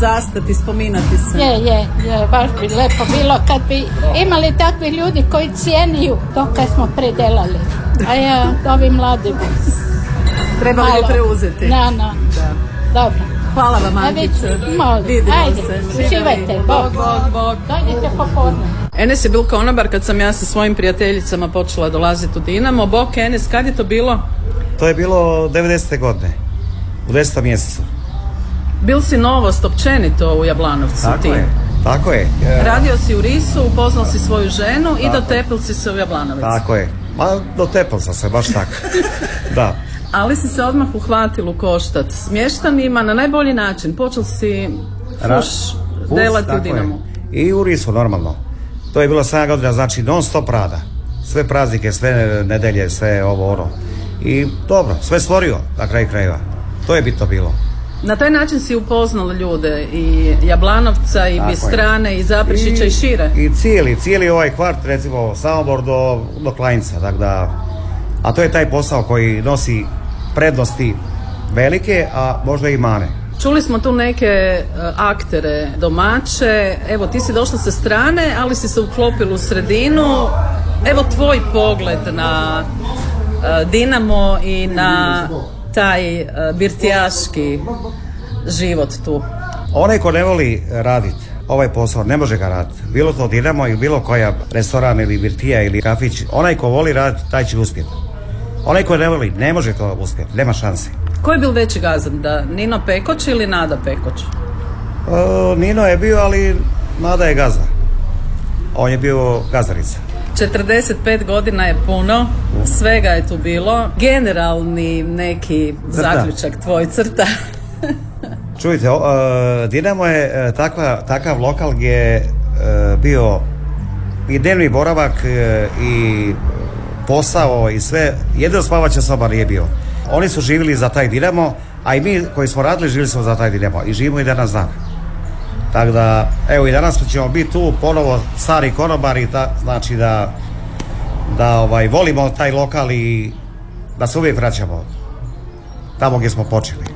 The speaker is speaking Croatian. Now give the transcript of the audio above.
zastati, spominati se. Je, baš bi lepo bilo kad bi imali takvi ljudi koji cijeniju to kad smo predelali. A ja, ovi mladi trebali bi preuzeti. Da. Dobro. Hvala vam, Ankice. Vidimo se. Uživajte. Bog. Dojdite popodne. Enes je bil konobar kad sam ja sa svojim prijateljicama počela dolaziti u Dinamo. Bok, Enes, kad je to bilo? To je bilo 90. godine, u 10. mjesecu. Bil si novost općenito u Jablanovcu? Tako je. Radio si u Risu, upoznal si svoju ženu i dotepil si se u Jablanovac. Tako je. Dotepil sam se, baš tako. Da. Ali si se odmah uhvatil u koštac s mještanima na najbolji način. Počel si delati u Dinamu. I u Risu, normalno. To je bilo 7 godina, znači non stop rada. Sve praznike, sve nedelje, sve ovo ono. I dobro, sve stvorio na kraju krajeva. To je bitno bilo. Na taj način si upoznal ljude i Jablanovca i Bistrane i Zaprešića i šire. I cijeli ovaj kvart, recimo Samobor do Klajnca, tako da, a to je taj posao koji nosi prednosti velike, a možda i mane. Čuli smo tu neke aktere domaće, evo ti si došla sa strane, ali si se uklopila u sredinu. Evo tvoj pogled na Dinamo i na taj birtijaški život tu. Onaj ko ne voli raditi ovaj posao, ne može ga raditi. Bilo to Dinamo ili bilo koja restoran ili birtija ili kafić, onaj ko voli raditi, taj će uspjeti. Onaj ko ne voli, ne može to uspjeti, nema šanse. Ko je bil veći gazan, da Nino Pekoć ili Nada Pekoć? Nino je bio, ali Nada je gazda. On je bio gazdarica. 45 godina je puno, svega je tu bilo. Generalni neki zaključak tvoj crta. Čujte, Dinamo je takav lokal gdje je bio i dnevni boravak i posao i sve. Jedino spavaća soba nije bio. Oni su živjeli za taj Dinamo, a i mi koji smo radili živjeli smo za taj Dinamo i živimo i danas dan. Tako da, evo i danas ćemo biti tu ponovo stari konobari, znači da volimo taj lokal i da se uvijek vraćamo tamo gdje smo počeli.